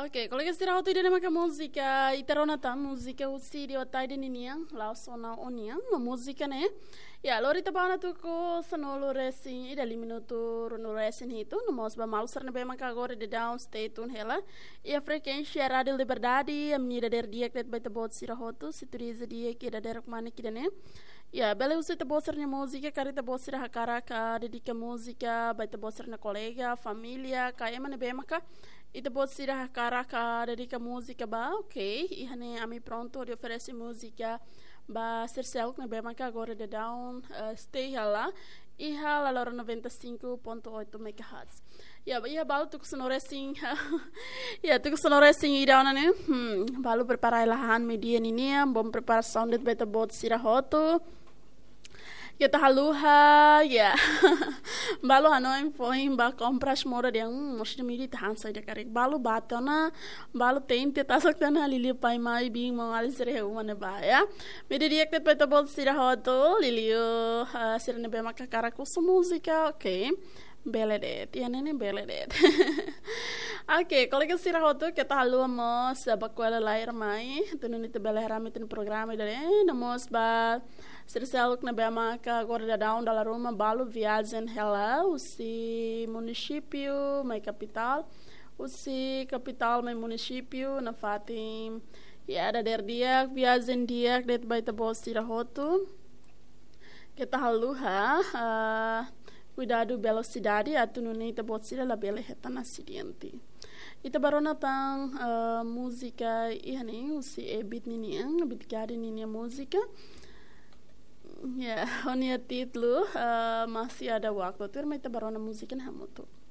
Oke, kalau kita istirahat itu dia makan musika, iterona ta musika usi dia otai di niniang, lau sona oniang, ma musika ne. Ya, lori tabana tu ko sanolo racing, ida 5 minuto no racing itu, no mos ba malu sarna be maka agora de down stay tun hela. E a frequência rádio liberdade, a menina der dia que vai tabot sirahoto, se turiza dia que da der mana que ne. Ya, bela usi tabot sarna música, cari tabot sira hakara ka dedica música, vai tabot sarna colega, família, ka emane be maka. Ita pode ser a cara dedica música ba, ok. E hane ami pronto de oferece música ba ser selk na bema que agora de down stay lá e hala lora 95.8 MHz. Ya balu tu sonore sing ya tu sonore sing ida né. Balu preparar lahan media ini bom prepara sound beta bot sira hoto. Kita haluha ya balu hanoi foi ba compras mora de mostra miri tahan sai de karek balu batona balu tente tasak tana lili pai mai bing mangal sere umane ba ya mede dia que peta bol sira hoto lilio sira ne be maka karaku su música ok beledet ya nene beledet. Oke, kalau kita sira hoto kita halu mos bakwala lair mai tunun itu belerami tun programa dele namos ba Serseluk na bema ka agora da down da Roma balu viagem ela usi município mai capital usi capital mai município na fatim ya da der dia viagem dia det baita bos tira hoto kita haluha cuidado velocidade atununi ta bot sira la bela heta na acidente ita barona tang música ihani usi ebit niniang bit gari ninia música. Ya, honia título masih ada waktu. Tuh, kita baru na musikin hamutu.